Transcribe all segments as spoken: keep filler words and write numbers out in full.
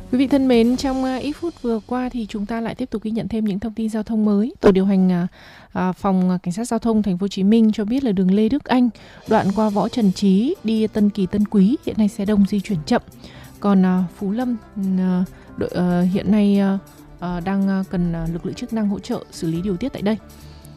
Quý vị thân mến, trong uh, ít phút vừa qua thì chúng ta lại tiếp tục ghi nhận thêm những thông tin giao thông mới. Tổ điều hành uh, uh, phòng cảnh sát giao thông Thành phố Hồ Chí Minh cho biết là đường Lê Đức Anh, đoạn qua Võ Trần Chí đi Tân Kỳ Tân Quý hiện nay xe đông di chuyển chậm. Còn uh, Phú Lâm uh, đội, uh, hiện nay uh, uh, đang uh, cần uh, lực lượng chức năng hỗ trợ xử lý điều tiết tại đây.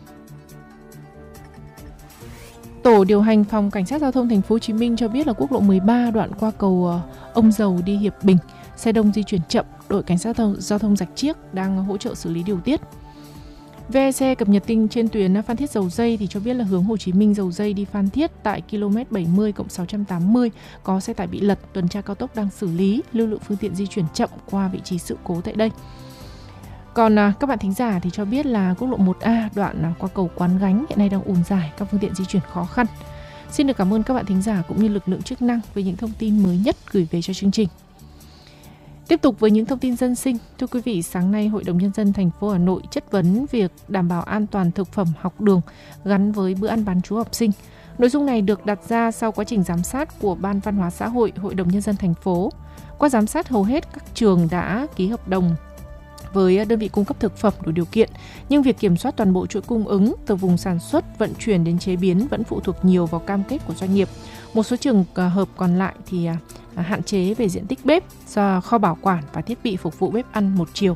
Tổ điều hành phòng cảnh sát giao thông Thành phố Hồ Chí Minh cho biết là quốc lộ mười ba đoạn qua cầu uh, Ông Dầu đi Hiệp Bình, xe đông di chuyển chậm, đội cảnh sát giao thông Rạch Chiếc đang hỗ trợ xử lý điều tiết. vê e xê cập nhật tin trên tuyến Phan Thiết Dầu Dây thì cho biết là hướng Hồ Chí Minh Dầu Dây đi Phan Thiết tại km bảy mươi cộng sáu trăm tám mươi có xe tải bị lật, tuần tra cao tốc đang xử lý, lưu lượng phương tiện di chuyển chậm qua vị trí sự cố tại đây. Còn à, các bạn thính giả thì cho biết là quốc lộ một A đoạn à, qua cầu Quán Gánh hiện nay đang ùn dài, các phương tiện di chuyển khó khăn. Xin được cảm ơn các bạn thính giả cũng như lực lượng chức năng với những thông tin mới nhất gửi về cho chương trình. Tiếp tục với những thông tin dân sinh, thưa quý vị, sáng nay Hội đồng Nhân dân thành phố Hà Nội chất vấn việc đảm bảo an toàn thực phẩm học đường gắn với bữa ăn bán trú học sinh. Nội dung này được đặt ra sau quá trình giám sát của Ban Văn hóa Xã hội Hội đồng Nhân dân thành phố. Qua giám sát, hầu hết các trường đã ký hợp đồng với đơn vị cung cấp thực phẩm đủ điều kiện, nhưng việc kiểm soát toàn bộ chuỗi cung ứng từ vùng sản xuất, vận chuyển đến chế biến vẫn phụ thuộc nhiều vào cam kết của doanh nghiệp. Một số trường hợp còn lại thì hạn chế về diện tích bếp, do kho bảo quản và thiết bị phục vụ bếp ăn một chiều.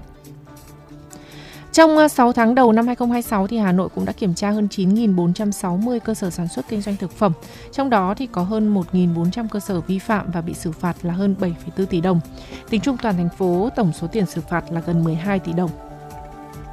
Trong sáu tháng đầu năm hai không hai sáu thì Hà Nội cũng đã kiểm tra hơn chín nghìn bốn trăm sáu mươi cơ sở sản xuất kinh doanh thực phẩm. Trong đó thì có hơn một nghìn bốn trăm cơ sở vi phạm và bị xử phạt là hơn bảy phẩy bốn tỷ đồng. Tính chung toàn thành phố, tổng số tiền xử phạt là gần mười hai tỷ đồng.